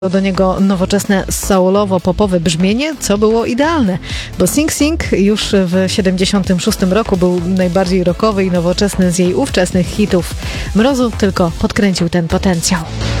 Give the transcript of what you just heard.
do niego nowoczesne soulowo-popowe brzmienie, co było idealne, bo Sing Sing już w 76 roku był najbardziej rockowy i nowoczesny z jej ówczesnych hitów. Mrozu tylko podkręcił ten potencjał.